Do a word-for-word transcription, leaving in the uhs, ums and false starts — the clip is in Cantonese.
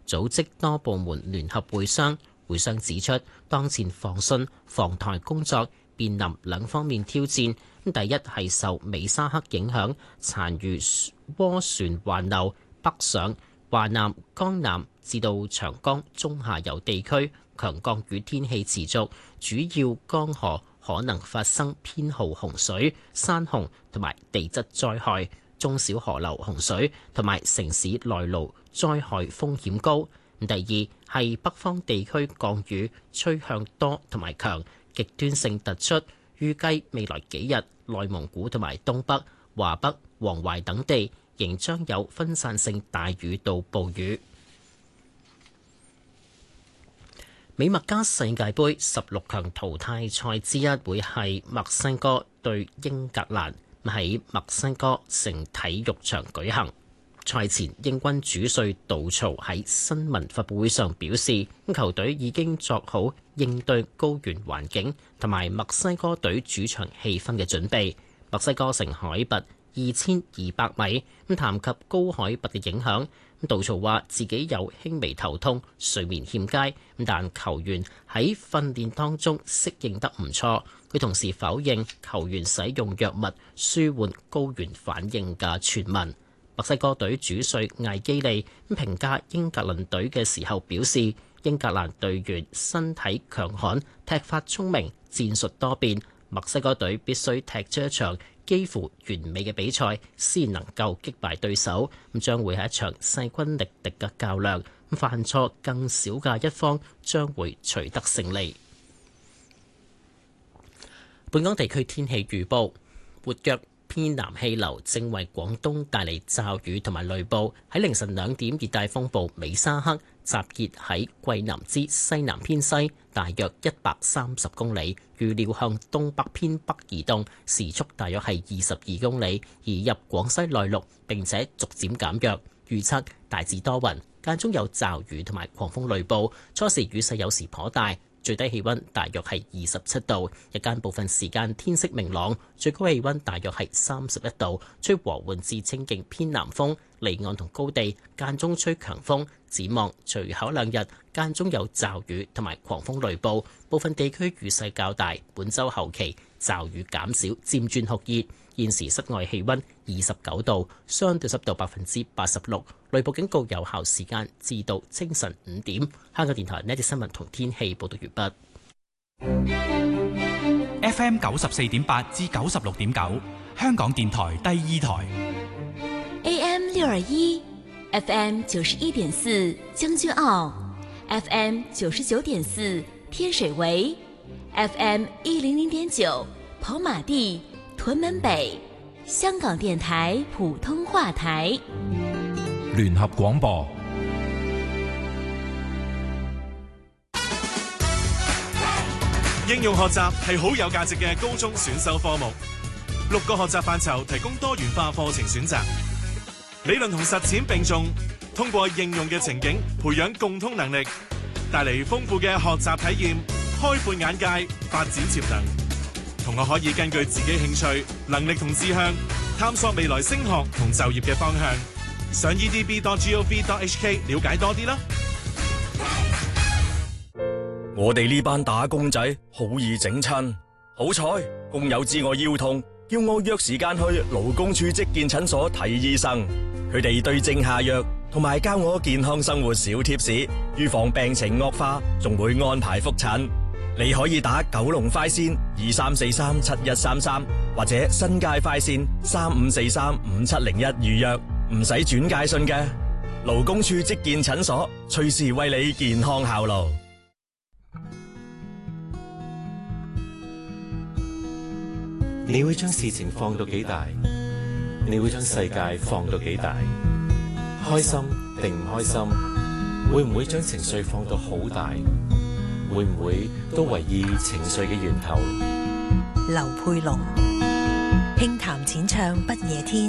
組織多部門聯合會商。會商指出，當前防汛防台工作面臨兩方面挑戰。第一係受美沙克影響，殘餘渦旋環流北上，華南、江南至到長江中下游地區強降雨天氣持續，主要江河可能發生偏豪洪水、山洪同埋地質災害，中小河流洪水同埋城市內澇災害風險高。第二係北方地區降雨趨向多同埋強，極端性突出，預計未來幾日內蒙古同埋東北、華北、黃淮等地仍將有分散性大雨到暴雨。美墨加世界盃十六強淘汰賽之一會係墨西哥對英格蘭，喺墨西哥城體育場舉行。賽前，英軍主帥杜曹喺新聞發佈會上表示，球隊已經作好應對高原環境同埋墨西哥隊主場氣氛嘅準備。墨西哥城海拔二千二百米，咁談及高海拔嘅影響，杜曹話自己有輕微頭痛、睡眠欠佳，但球員喺訓練當中適應得唔錯。佢同時否認球員使用藥物舒緩高原反應嘅傳聞。墨西哥隊主帥艾基利評價英格蘭隊嘅時候表示，英格蘭隊員身體強悍、踢法聰明、戰術多變，墨西哥隊必須踢出一場幾乎完美嘅比賽先能夠擊敗對手，咁將會係一場勢均力敵嘅較量，犯錯更少嘅一方將會取得勝利。本港地區天氣預報，活躍偏南氣流正為廣東帶嚟驟雨同埋雷暴。喺凌晨兩點，熱帶風暴美沙克集結喺桂南之西南偏西，大約一百三十公里，預料向東北偏北移動，時速大約係二十二公里，移入廣西內陸並且逐漸減弱。預測大致多雲，間中有驟雨同埋狂風雷暴，初時雨勢有時頗大。最低氣溫大約係二十七度，日間部分時間天色明朗，最高氣溫大約係三十一度，吹和緩至清勁偏南風，離岸同高地間中吹強風。展望隨後兩日間中有驟雨同埋狂風雷暴，部分地區雨勢較大。本週後期驟雨減少，漸轉酷熱。現時室外氣溫二十九度，相對濕度百分之八十六，雷暴警告有效時間至到清晨五點。香港電台呢節新聞同天氣報道完畢。F M 九十四點八至九十六點九，香港電台第二台。 A M 六二一，F M 九十一點四將軍澳 ，F M 九十九點四天水圍 ，F M 一零零點九跑馬地。屯門北，香港電台普通話台， 聯合廣播。 應用學習係好有價值嘅高中選修科目，六個學習範疇提供多元化課程選擇，理論同實踐並重，通過應用嘅情景培養共通能力，帶嚟豐富嘅學習體驗，開闊眼界，發展潛能。同學可以根據自己興趣、能力同志向，探索未來升學同就業嘅方向。上 e d b dot gov dot h k 了解多啲啦。 我哋呢班打工仔好易整親，好彩工友知我腰痛，叫我約時間去勞工處職健診所睇醫生。佢哋對症下藥，同埋教我健康生活小貼士，預防病情惡化，仲會安排覆診。你可以打九龍快線二三四三七一三三，或者新界快線三五四三五七零一預約，唔使轉介信嘅。勞工處職健診所，隨時為你健康效勞。 你會將事情放到幾大？你會將世界放到幾大？開心定唔開心？會唔會將情緒放到好大？會唔會都為意情緒嘅源頭？ 劉佩龍，輕談淺唱不夜天。